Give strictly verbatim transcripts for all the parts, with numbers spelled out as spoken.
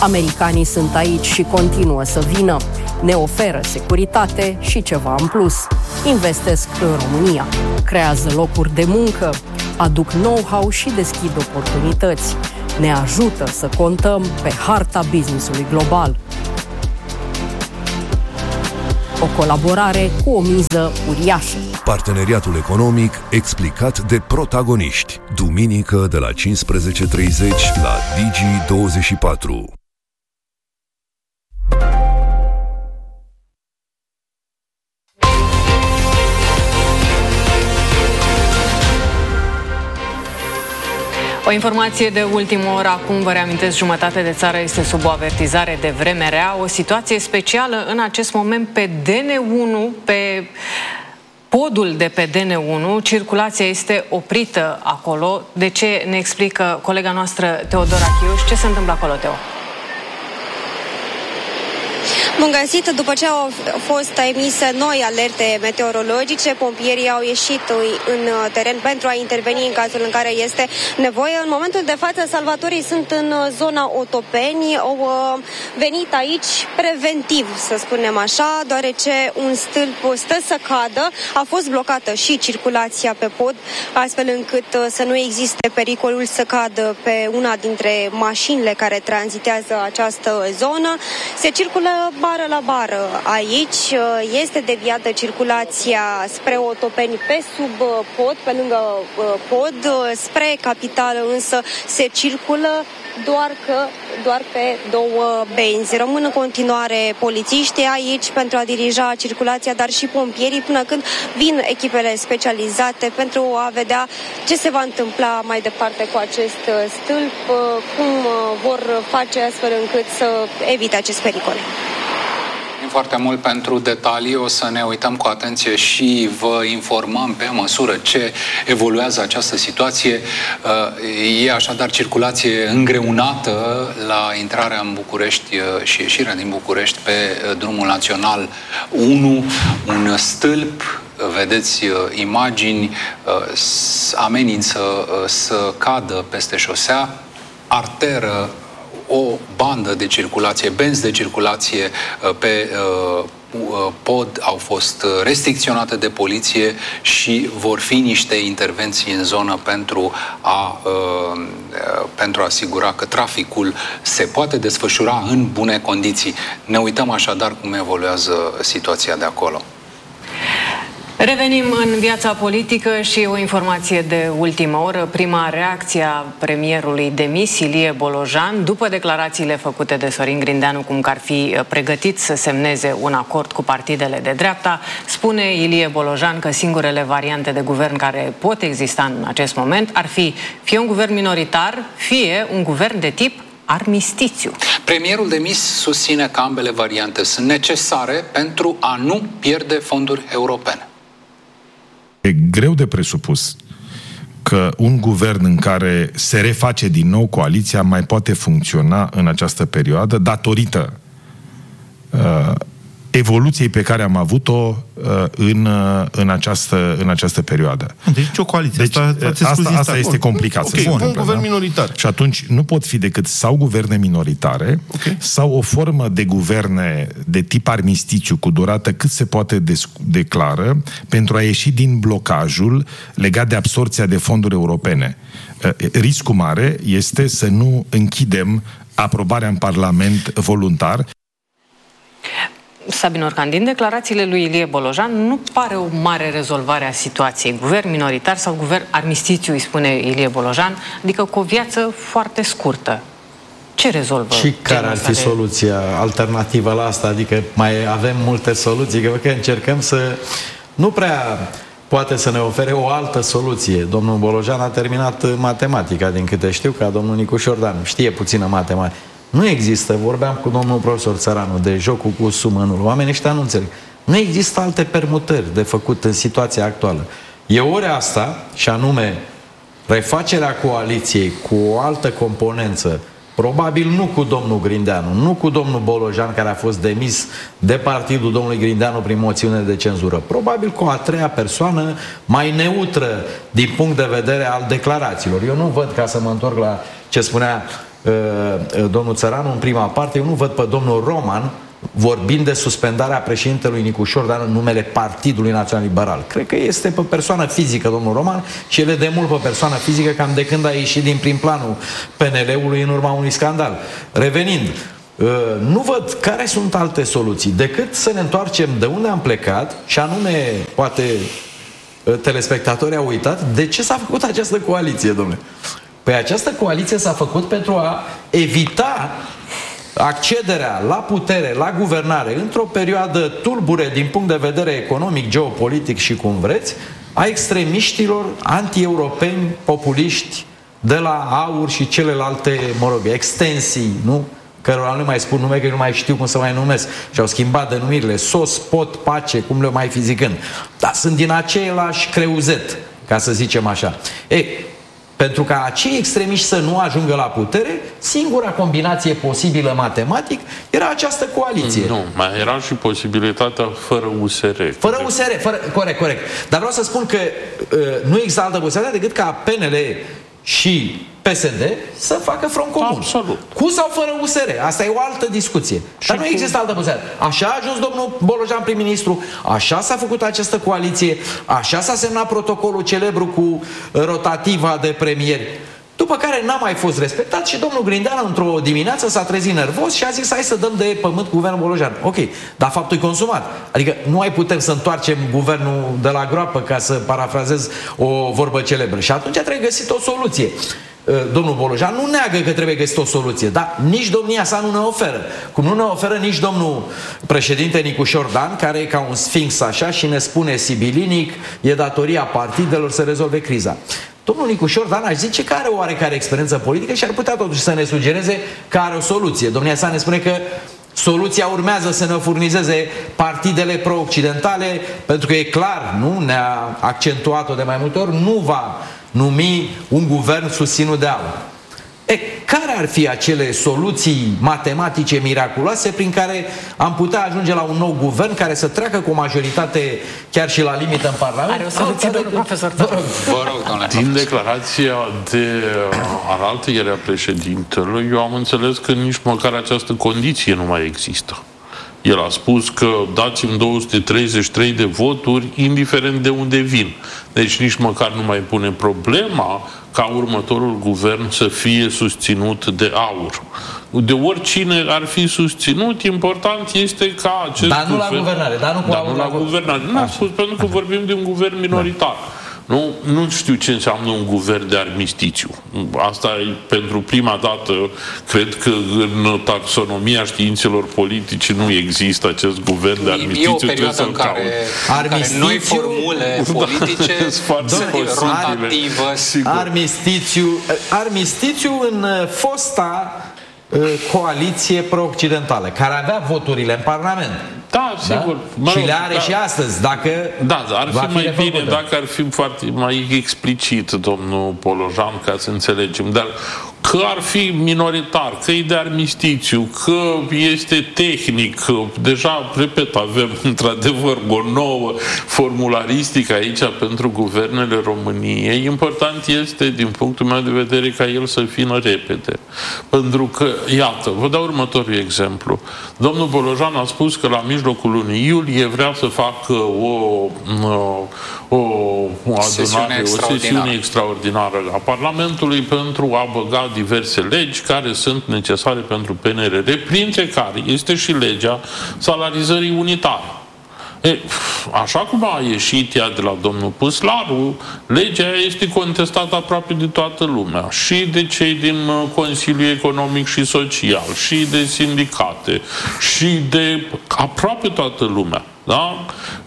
Americanii sunt aici și continuă să vină. Ne oferă securitate și ceva în plus. Investesc în România, creează locuri de muncă, aduc know-how și deschid oportunități. Ne ajută să contăm pe harta business-ului global. O colaborare cu o miză uriașă. Parteneriatul economic explicat de protagoniști. Duminică de la cincisprezece și treizeci la Digi douăzeci și patru. O informație de ultimă oră, acum vă reamintesc, jumătate de țară este sub o avertizare de vreme rea, o situație specială în acest moment pe D N unu, pe podul de pe D N unu, circulația este oprită acolo. De ce? Ne explică colega noastră Teodora Chiuș. Ce se întâmplă acolo, Teo? Bun găsit! După ce au fost emise noi alerte meteorologice, pompierii au ieșit în teren pentru a interveni în cazul în care este nevoie. În momentul de față, salvatorii sunt în zona Otopeni, au venit aici preventiv, să spunem așa, deoarece un stâlp stă să cadă, a fost blocată și circulația pe pod, astfel încât să nu existe pericolul să cadă pe una dintre mașinile care tranzitează această zonă. Se circulă bară la bară aici, este deviată circulația spre Otopeni pe sub pod, pe lângă pod, spre capitală însă se circulă doar că doar pe două benzi. Rămân în continuare polițiștii aici pentru a dirija circulația, dar și pompierii până când vin echipele specializate pentru a vedea ce se va întâmpla mai departe cu acest stâlp, cum vor face astfel încât să evite acest pericol. Foarte mult pentru detalii, o să ne uităm cu atenție și vă informăm pe măsură ce evoluează această situație. E așadar circulație îngreunată la intrarea în București și ieșirea din București pe drumul național unu, un stâlp, vedeți imagini, amenință să cadă peste șosea, arteră o bandă de circulație, benzi de circulație pe pod au fost restricționate de poliție și vor fi niște intervenții în zonă pentru a, pentru a asigura că traficul se poate desfășura în bune condiții. Ne uităm așadar cum evoluează situația de acolo. Revenim în viața politică și o informație de ultimă oră. Prima reacție a premierului demis, Ilie Bolojan, după declarațiile făcute de Sorin Grindeanu cum că ar fi pregătit să semneze un acord cu partidele de dreapta, spune Ilie Bolojan că singurele variante de guvern care pot exista în acest moment ar fi fie un guvern minoritar, fie un guvern de tip armistițiu. Premierul demis susține că ambele variante sunt necesare pentru a nu pierde fonduri europene. E greu de presupus că un guvern în care se reface din nou coaliția mai poate funcționa în această perioadă datorită uh, evoluției pe care am avut-o uh, în, uh, în, această, în această perioadă. Deci o coaliție. Deci, asta asta, asta este complicat. Okay, să un întâmple, guvern da? minoritar. Și atunci nu pot fi decât sau guverne minoritare, okay, sau o formă de guverne de tip armistițiu cu durată cât se poate declară pentru a ieși din blocajul legat de absorpția de fonduri europene. Riscul mare este să nu închidem aprobarea în Parlament voluntar. Sabin Orcan, din declarațiile lui Ilie Bolojan nu pare o mare rezolvare a situației. Guvern minoritar sau guvern armistițiu, îi spune Ilie Bolojan, adică cu o viață foarte scurtă. Ce rezolvă? Și care ar fi de... soluția alternativă la asta? Adică mai avem multe soluții, că încercăm să... Nu prea poate să ne ofere o altă soluție. Domnul Bolojan a terminat matematica, din câte știu, ca domnul Nicu Șordan. Știe puțină matematică. Nu există, vorbeam cu domnul profesor Țăranu de jocul cu sumănul. Oamenii ăștia nu înțeleg. Nu există alte permutări de făcut în situația actuală. E ori asta, și anume refacerea coaliției cu o altă componență, probabil nu cu domnul Grindeanu, nu cu domnul Bolojan, care a fost demis de partidul domnului Grindeanu prin moțiune de cenzură, probabil cu o a treia persoană mai neutră din punct de vedere al declarațiilor. Eu nu văd, ca să mă întorc la ce spunea domnul Țăranu în prima parte, eu nu văd pe domnul Roman vorbind de suspendarea președintelui Nicușor Dan în numele Partidului Național Liberal. Cred că este pe persoană fizică domnul Roman și el e de mult pe persoană fizică cam de când a ieșit din prim planul P N L-ului în urma unui scandal. Revenind, nu văd care sunt alte soluții decât să ne întoarcem de unde am plecat și anume, poate telespectatorii au uitat, de ce s-a făcut această coaliție, domnule? Păi această coaliție s-a făcut pentru a evita accederea la putere, la guvernare, într-o perioadă tulbure din punct de vedere economic, geopolitic și cum vreți, a extremiștilor anti-europeni, populiști, de la AUR și celelalte, mă rog, extensii, nu? Cărora nu mai spun nume, că nu mai știu cum să mai numesc. Și au schimbat denumirile, SOS, POT, PACE, cum le mai fi zicând. Dar sunt din același creuzet, ca să zicem așa. Ei, pentru ca acei extremiști să nu ajungă la putere, singura combinație posibilă matematic era această coaliție. Nu, mai era și posibilitatea fără U S R. Fără U S R, fără, corect, corect. Dar vreau să spun că uh, nu există altă posibilitate decât ca P N L și P S D să facă front comun. Absolut. Cu sau fără U S R. Asta e o altă discuție. Și Dar nu cu... există altă posibilitate. Așa a ajuns domnul Bolojan prim-ministru, așa s-a făcut această coaliție, așa s-a semnat protocolul celebru cu rotativa de premieri. După care n-a mai fost respectat și domnul Grindeanu într-o dimineață s-a trezit nervos și a zis hai să dăm de pământ guvernul Bolojan. Ok, dar faptul e consumat. Adică nu mai putem să întoarcem guvernul de la groapă, ca să parafrazez o vorbă celebră. Și atunci trebuie găsit o soluție. Domnul Bolojan nu neagă că trebuie găsit o soluție, dar nici domnia sa nu ne oferă. Cum nu ne oferă nici domnul președinte Nicușor Dan, care e ca un sfinx așa și ne spune sibilinic, e datoria partidelor să rezolve criza. Domnul Nicușor Dan aș zice că are o oarecare experiență politică și ar putea totuși să ne sugereze că are o soluție. Domnia sa ne spune că soluția urmează să ne furnizeze partidele pro-occidentale, pentru că e clar, nu ne-a accentuat-o de mai multe ori, nu va numi un guvern susținut de AUR. E, care ar fi acele soluții matematice miraculoase prin care am putea ajunge la un nou guvern care să treacă cu o majoritate chiar și la limită în Parlament? Are o soluție, domnul profesor. Vă rog, domnule profesor. Din declarația de alaltăieri a președintelui, eu am înțeles că nici măcar această condiție nu mai există. El a spus că dați-mi două sute treizeci și trei de voturi, indiferent de unde vin. Deci nici măcar nu mai pune problema ca următorul guvern să fie susținut de AUR. De oricine ar fi susținut, important este ca acest dar nu guvern... la guvernare, dar nu cu dar nu la guvernare. Nu am spus, pentru că vorbim de un guvern minoritar. Da. Nu, nu știu ce înseamnă un guvern de armistițiu. Asta e pentru prima dată, cred că în taxonomia științelor politice nu există acest guvern de armistițiu. E o perioadă în care, în care noi formule politice da, sunt rotativă. Armistițiu, armistițiu în fosta coaliție pro-occidentală, care avea voturile în Parlament. Da, sigur. Da? Mă rog, și le are da. și astăzi, dacă Da, ar fi, fi mai refăcută. bine dacă ar fi foarte mai explicit domnul Bolojan, ca să înțelegem. Dar că ar fi minoritar, că e de armistițiu, că este tehnic, că deja, repet, avem într-adevăr o nouă formularistică aici pentru guvernele României. Important este, din punctul meu de vedere, ca el să vină repede. Pentru că, iată, vă dau următorul exemplu. Domnul Bolojan a spus că la mijlocul lunii iulie vrea să facă o, o, o adunare, sesiune o sesiune extraordinară a Parlamentului pentru a băga diverse legi care sunt necesare pentru P N R R, printre care este și legea salarizării unitare. E, așa cum a ieșit ea de la domnul Păslaru, legea este contestată aproape de toată lumea, și de cei din Consiliul Economic și Social, și de sindicate, și de aproape toată lumea. Da?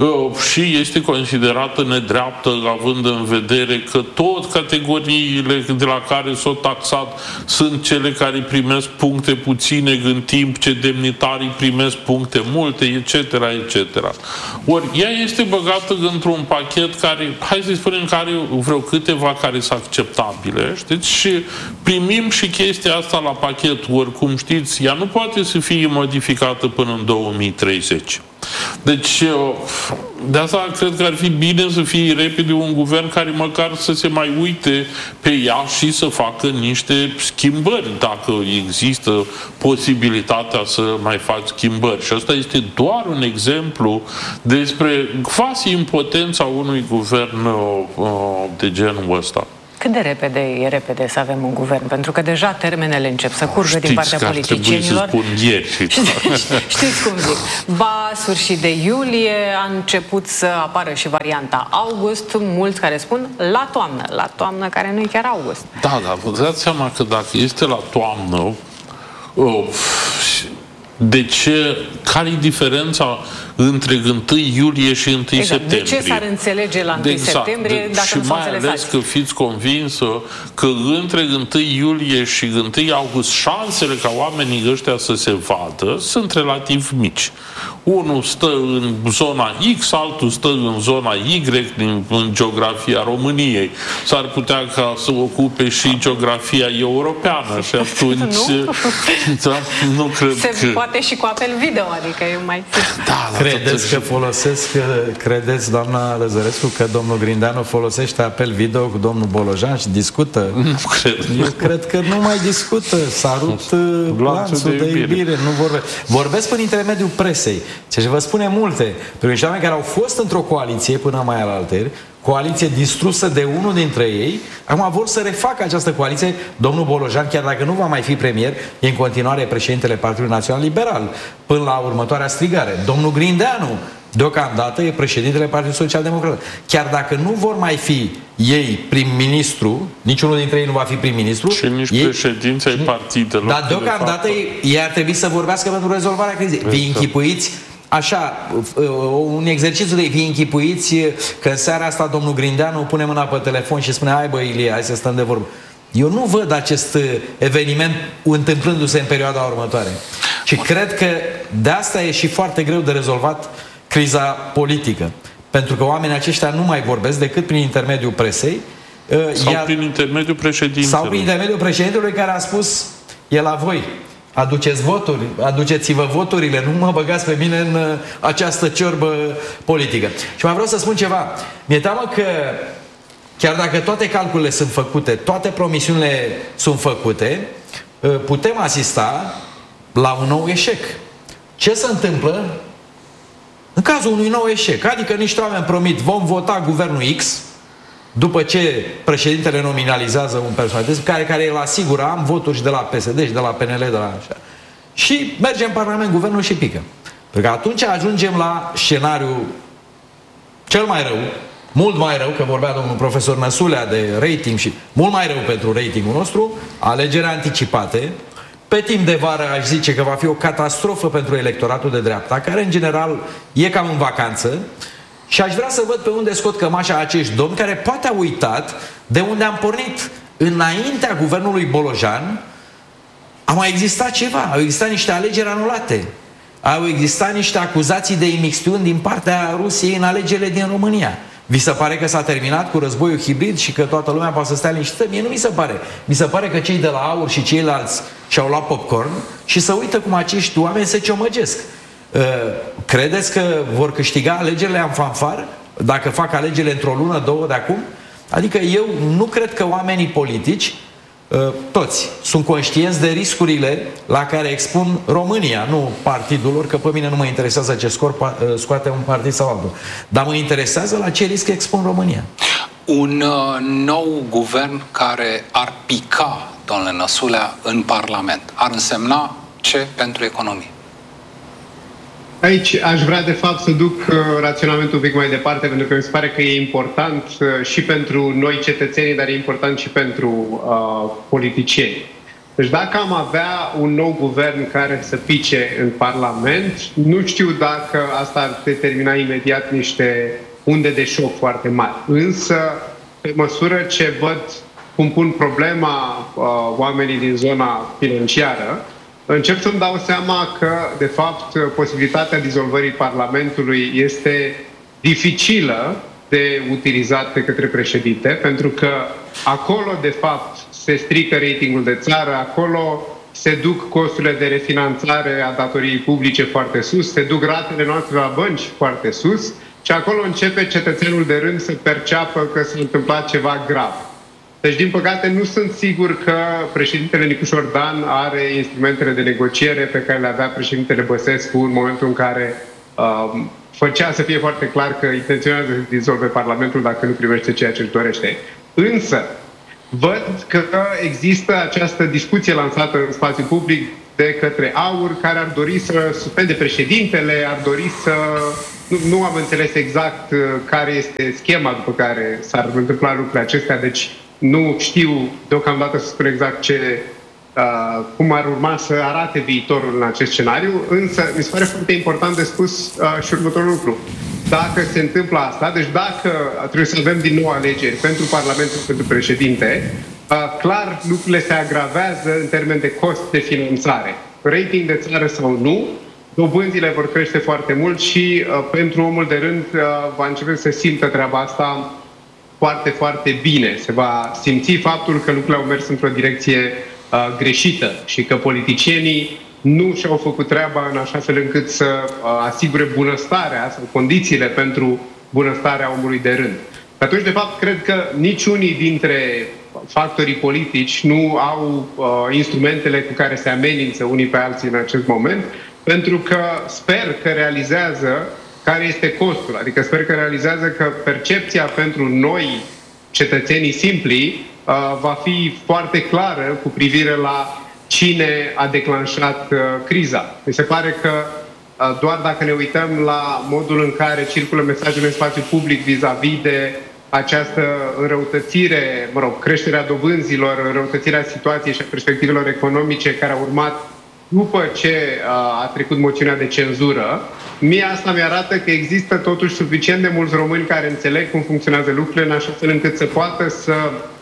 Și este considerată nedreaptă, având în vedere că tot categoriile de la care s-au taxat sunt cele care primesc puncte puține, în timp ce demnitarii primesc puncte multe, et cetera, et cetera. Ori ea este băgată într-un pachet care, hai să spunem, care vreo câteva care sunt acceptabile, știți? Și primim și chestia asta la pachet, ori cum știți, ea nu poate să fie modificată până în două mii treizeci. Deci, de asta cred că ar fi bine să fie repede un guvern care măcar să se mai uite pe ea și să facă niște schimbări, dacă există posibilitatea să mai faci schimbări. Și asta este doar un exemplu despre quasi impotența unui guvern uh, de genul ăsta. Cât de repede e repede să avem un guvern? Pentru că deja termenele încep să curgă. Știți din partea politicienilor. Să spun ieri. Știți cum zic. Ba, sfârșit de iulie a început să apară și varianta august. Mulți care spun la toamnă. La toamnă care nu e chiar august. Da, dar vă dați seama că dacă este la toamnă, oh, de ce? Care e diferența între întâi iulie și întâi exact. septembrie? De ce s-ar înțelege la întâi exact. septembrie dacă și nu s-au mai înțeles ales că fiți convinsă că între întâi iulie și întâi august șansele ca oamenii ăștia să se vadă sunt relativ mici. Unul stă în zona X, altul stă în zona Y, din, în geografia României. S-ar putea ca să ocupe și geografia europeană și atunci... nu? Da, nu cred se că... poate și cu apel video, adică e mai... Da, credeți că folosesc, credeți, doamna Lăzărescu, că domnul Grindeanu folosește apel video cu domnul Bolojan și discută? Nu cred. Eu cred că nu mai discută. S-a rupt lanțul de, de iubire. iubire. Nu vorbe. Vorbesc prin intermediul presei. Ce vă spune multe. Pentru niște oameni care au fost într-o coaliție până mai alaltări, coaliție distrusă de unul dintre ei, acum vor să refacă această coaliție. Domnul Bolojan, chiar dacă nu va mai fi premier, e în continuare președintele Partidului Național Liberal, până la următoarea strigare. Domnul Grindeanu, deocamdată, e președintele Partidului Social Democrat. Chiar dacă nu vor mai fi ei prim-ministru, niciunul dintre ei nu va fi prim-ministru. Și nici ei, președinții ai partidelor. Dar deocamdată de ei ar trebui să vorbească pentru rezolvarea crizei. Vi închipuiți așa, un exercițiu de vi închipuiți că în seara asta domnul Grindeanu pune mâna pe telefon și spune: hai bă, Ilie, hai să stăm de vorbă. Eu nu văd acest eveniment întâmplându-se în perioada următoare. Și cred că de asta e și foarte greu de rezolvat criza politică. Pentru că oamenii aceștia nu mai vorbesc decât prin intermediul presei. Sau iar, prin intermediul președintelui. Sau prin intermediul președintelui, care a spus: e la voi. Aduceți voturi, aduceți-vă voturile, nu mă băgați pe mine în uh, această ciorbă politică. Și mai vreau să spun ceva. Mi-e teamă că chiar dacă toate calculele sunt făcute, toate promisiunile sunt făcute, uh, putem asista la un nou eșec. Ce se întâmplă în cazul unui nou eșec? Adică niște oameni promit: vom vota guvernul X, după ce președintele nominalizează un personalitate care, care îl asigură: am voturi și de la P S D și de la P N L, de la așa. Și merge în Parlament guvernul și pică. Pentru că atunci ajungem la scenariul cel mai rău, mult mai rău, că vorbea domnul profesor Năsulea de rating și mult mai rău pentru ratingul nostru, alegeri anticipate. Pe timp de vară aș zice că va fi o catastrofă pentru electoratul de dreapta, care în general e cam în vacanță. Și aș vrea să văd pe unde scot cămașa acești domni care poate au uitat de unde am pornit. Înaintea guvernului Bolojan a mai existat ceva. Au existat niște alegeri anulate. Au existat niște acuzații de imixtiuni din partea Rusiei în alegerile din România. Vi se pare că s-a terminat cu războiul hibrid și că toată lumea poate să stea liniștită? Mie nu mi se pare. Mi se pare că cei de la AUR și ceilalți și-au luat popcorn și să uită cum acești oameni se ciomăgesc. Credeți că vor câștiga alegerile în fanfar dacă fac alegerile într-o lună, două de acum? Adică eu nu cred că oamenii politici, toți, sunt conștienți de riscurile la care expun România, nu partidul lor, că pe mine nu mă interesează ce scor scoate un partid sau altul, dar mă interesează la ce risc expun România. Un uh, nou guvern care ar pica, domnule Năsulea, în Parlament, ar însemna ce pentru economie? Aici aș vrea, de fapt, să duc uh, raționamentul un pic mai departe, pentru că mi se pare că e important uh, și pentru noi cetățenii, dar e important și pentru uh, politicieni. Deci dacă am avea un nou guvern care să pice în Parlament, nu știu dacă asta ar determina imediat niște unde de șoc foarte mari. Însă, pe măsură ce văd cum pun problema uh, oamenii din zona financiară, încep să-mi dau seama că, de fapt, posibilitatea dizolvării Parlamentului este dificilă de utilizat de către președinte, pentru că acolo, de fapt, se strică ratingul de țară, acolo se duc costurile de refinanțare a datoriei publice foarte sus, se duc ratele noastre la bănci foarte sus și acolo începe cetățenul de rând să perceapă că s-a întâmplat ceva grav. Deci, din păcate, nu sunt sigur că președintele Nicușor Dan are instrumentele de negociere pe care le avea președintele Băsescu în momentul în care uh, făcea să fie foarte clar că intenționează să dizolve Parlamentul dacă nu primește ceea ce își dorește. Însă, văd că există această discuție lansată în spațiu public de către AUR, care ar dori să suspende președintele, ar dori să... Nu, nu am înțeles exact care este schema după care s-ar întâmpla lucrurile acestea, deci nu știu deocamdată să spun exact ce, uh, cum ar urma să arate viitorul în acest scenariu, însă mi se pare foarte important de spus uh, și următorul lucru. Dacă se întâmplă asta, deci dacă trebuie să avem din nou alegeri pentru Parlamentul, pentru președinte, uh, clar lucrurile se agravează în termen de cost de finanțare. Rating de țară sau nu, dobânzile vor crește foarte mult și uh, pentru omul de rând uh, va începe să simtă treaba asta foarte, foarte bine. Se va simți faptul că lucrurile au mers într-o direcție uh, greșită și că politicienii nu și-au făcut treaba în așa fel încât să uh, asigure bunăstarea sau condițiile pentru bunăstarea omului de rând. Atunci, de fapt, cred că niciunii dintre factorii politici nu au uh, instrumentele cu care se amenință unii pe alții în acest moment, pentru că sper că realizează care este costul. Adică sper că realizează că percepția pentru noi, cetățenii simpli, uh, va fi foarte clară cu privire la cine a declanșat uh, criza. Mi se pare că uh, doar dacă ne uităm la modul în care circulă mesajele în spațiu public vis-a-vis de această înrăutățire, mă rog, creșterea dobânzilor, înrăutățirea situației și a perspectivelor economice care a urmat după ce a trecut moțiunea de cenzură, mie asta mi-arată că există totuși suficient de mulți români care înțeleg cum funcționează lucrurile în așa fel încât să poată să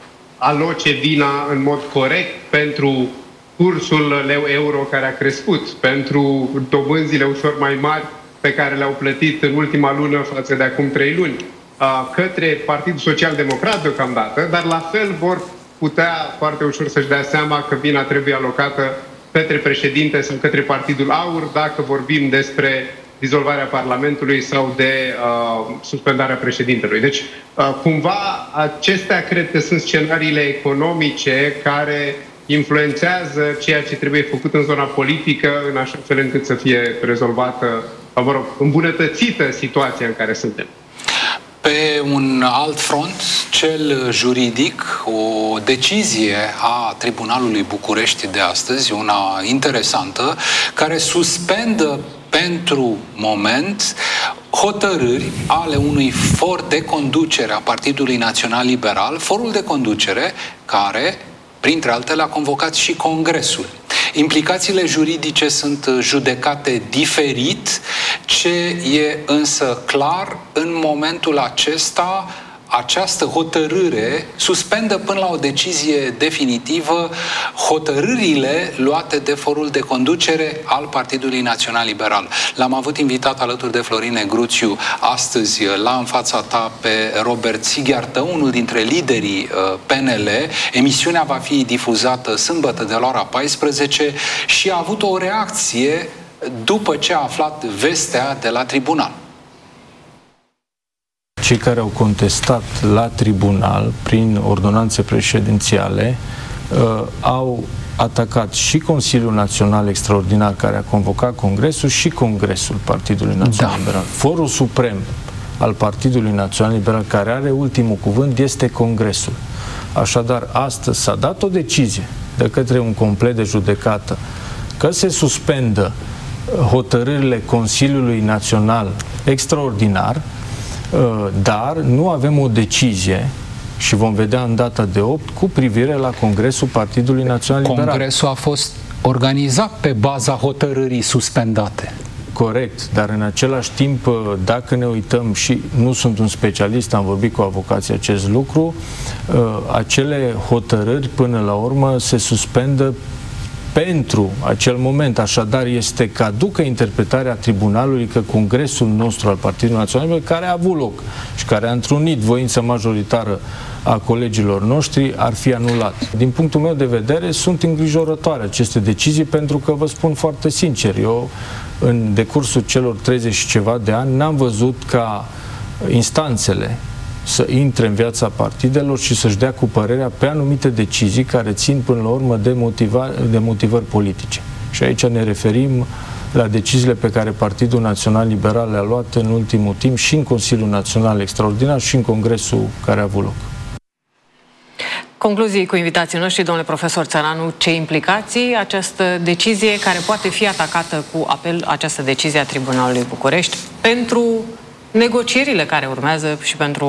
aloce vina în mod corect pentru cursul leu-euro care a crescut, pentru dobânzile ușor mai mari pe care le-au plătit în ultima lună față de acum trei luni, către Partidul Social Democrat deocamdată, dar la fel vor putea foarte ușor să-și dea seama că vina trebuie alocată către președinte sau către Partidul AUR, dacă vorbim despre dizolvarea Parlamentului sau de uh, suspendarea președintelui. Deci, uh, cumva, acestea cred că sunt scenariile economice care influențează ceea ce trebuie făcut în zona politică, în așa fel încât să fie rezolvată, uh, mă rog, îmbunătățită situația în care suntem. Pe un alt front, cel juridic, o decizie a Tribunalului București de astăzi, una interesantă, care suspendă pentru moment hotărâri ale unui for de conducere a Partidului Național Liberal, forul de conducere care, printre altele, a convocat și Congresul. Implicațiile juridice sunt judecate diferit. Ce e însă clar, în momentul acesta, această hotărâre suspendă până la o decizie definitivă hotărârile luate de forul de conducere al Partidului Național Liberal. L-am avut invitat alături de Florin Negruțiu astăzi la În fața ta pe Robert Sighiartă, unul dintre liderii P N L. Emisiunea va fi difuzată sâmbătă de la ora paisprezece și a avut o reacție după ce a aflat vestea de la tribunal. Cei care au contestat la tribunal prin ordonanțe prezidențiale uh, au atacat și Consiliul Național Extraordinar care a convocat Congresul și Congresul Partidului Național da. Liberal. Forul suprem al Partidului Național Liberal care are ultimul cuvânt este Congresul. Așadar, astăzi s-a dat o decizie de către un complet de judecată că se suspendă hotărârile Consiliului Național Extraordinar, dar nu avem o decizie și vom vedea în data de opt cu privire la Congresul Partidului Național Liberal. Congresul a fost organizat pe baza hotărârii suspendate. Corect, dar în același timp, dacă ne uităm și nu sunt un specialist, am vorbit cu avocații acest lucru, acele hotărâri până la urmă se suspendă pentru acel moment, așadar, este caducă interpretarea tribunalului că Congresul nostru al Partidului Național, care a avut loc și care a întrunit voința majoritară a colegilor noștri, ar fi anulat. Din punctul meu de vedere, sunt îngrijorătoare aceste decizii, pentru că vă spun foarte sincer, eu în decursul celor treizeci și ceva de ani n-am văzut ca instanțele să intre în viața partidelor și să-și dea cu părerea pe anumite decizii care țin până la urmă de, motiva, de motivări politice. Și aici ne referim la deciziile pe care Partidul Național Liberal le-a luat în ultimul timp și în Consiliul Național Extraordinar și în Congresul care a avut loc. Concluzii cu invitații noștri, domnule profesor Țăranu, ce implicații această decizie care poate fi atacată cu apel, această decizie a Tribunalului București pentru negocierile care urmează și pentru